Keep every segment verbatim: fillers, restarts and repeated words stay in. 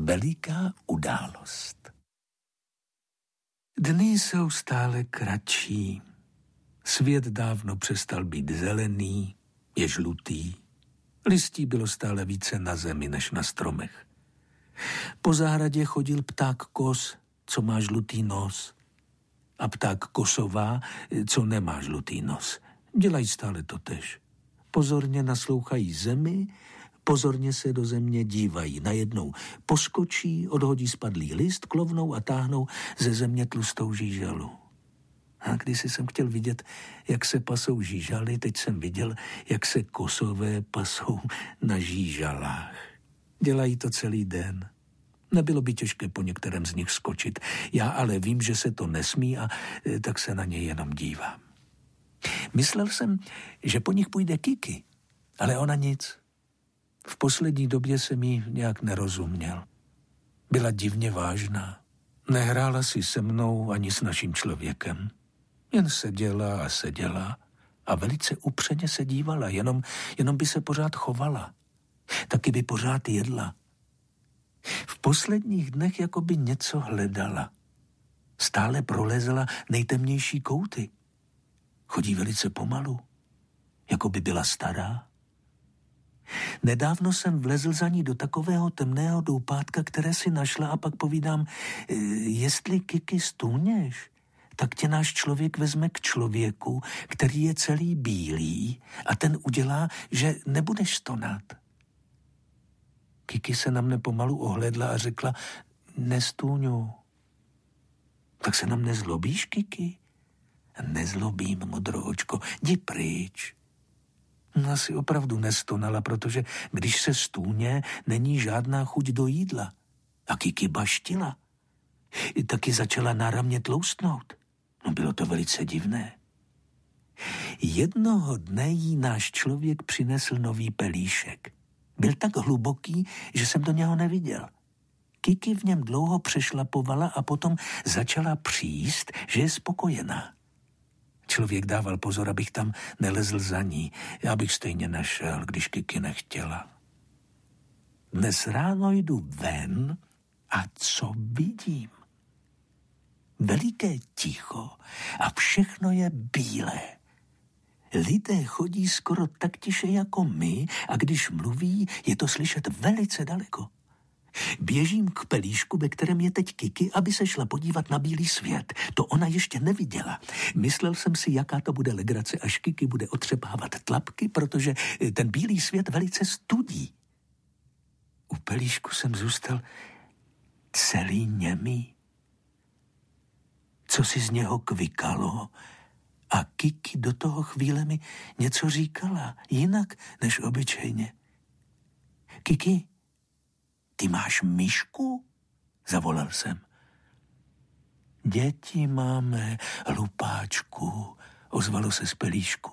Veliká událost. Dny jsou stále kratší. Svět dávno přestal být zelený, je žlutý. Listí bylo stále více na zemi než na stromech. Po zahradě chodil pták kos, co má žlutý nos. A pták kosová, co nemá žlutý nos. Dělají stále totéž. Pozorně naslouchají zemi, pozorně se do země dívají. Najednou poskočí, odhodí spadlý list, klovnou a táhnou ze země tlustou žížalu. A když jsem chtěl vidět, jak se pasou žížaly, teď jsem viděl, jak se kosové pasou na žížalách. Dělají to celý den. Nebylo by těžké po některém z nich skočit. Já ale vím, že se to nesmí a tak se na ně jenom dívám. Myslel jsem, že po nich půjde Kiki, ale ona nic. V poslední době jsem jí nějak nerozuměl. Byla divně vážná. Nehrála si se mnou ani s naším člověkem. Jen seděla a seděla a velice upřeně se dívala, jenom, jenom by se pořád chovala. Taky by pořád jedla. V posledních dnech jako by něco hledala. Stále prolezla nejtemnější kouty. Chodí velice pomalu, jako by byla stará. Nedávno jsem vlezl za ní do takového temného doupátka, které si našla a pak povídám, jestli Kiki stůněš, tak tě náš člověk vezme k člověku, který je celý bílý a ten udělá, že nebudeš stonat. Kiki se na mne pomalu ohlédla a řekla, nestůňu. Tak se na mne zlobíš, Kiki? Nezlobím, modroočko, jdi pryč. Asi opravdu nestonala, protože když se stůně, není žádná chuť do jídla. A Kiki baštila. I taky začala náramně tloustnout. No bylo to velice divné. Jednoho dne jí náš člověk přinesl nový pelíšek. Byl tak hluboký, že jsem do něho neviděl. Kiki v něm dlouho přešlapovala a potom začala příst, že je spokojená. Člověk dával pozor, abych tam nelezl za ní. Já bych stejně nešel, když Kiki nechtěla. Dnes ráno jdu ven a co vidím? Veliké ticho a všechno je bílé. Lidé chodí skoro tak tiše jako my a když mluví, je to slyšet velice daleko. Běžím k pelíšku, ve kterém je teď Kiki, aby se šla podívat na bílý svět. To ona ještě neviděla. Myslel jsem si, jaká to bude legrace, až Kiki bude otřepávat tlapky, protože ten bílý svět velice studí. U pelíšku jsem zůstal celý němý. Co si z něho kvikalo a Kiki do toho chvíle mi něco říkala, jinak než obyčejně. Kiki, ty máš myšku? Zavolal jsem. Děti máme, hlupáčku, ozvalo se z pelíšku.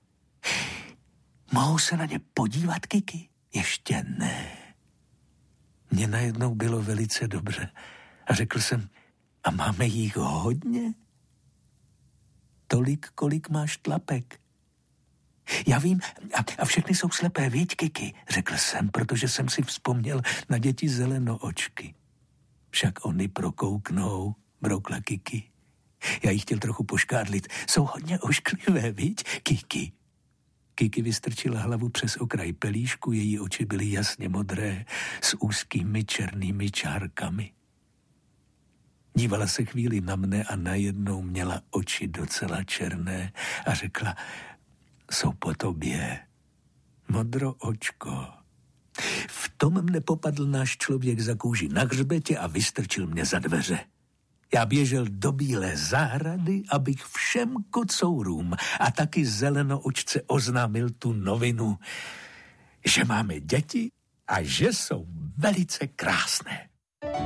Mohou se na ně podívat, Kiki? Ještě ne. Mně najednou bylo velice dobře a řekl jsem, a máme jich hodně? Tolik, kolik máš tlapek. Já vím, a, a všechny jsou slepé, viď, Kiki, řekl jsem, protože jsem si vzpomněl na děti zelenoočky. Však oni prokouknou, broukla Kiki. Já jí chtěl trochu poškádlit. Jsou hodně ošklivé, viď, Kiki? Kiki vystrčila hlavu přes okraj pelíšku, její oči byly jasně modré, s úzkými černými čárkami. Dívala se chvíli na mne a najednou měla oči docela černé a řekla, jsou po tobě, modro očko. V tom mne popadl náš člověk za kůži na hřbetě a vystrčil mě za dveře. Já běžel do bílé zahrady, abych všem kocourům a taky zelenoočce oznámil tu novinu, že máme děti a že jsou velice krásné.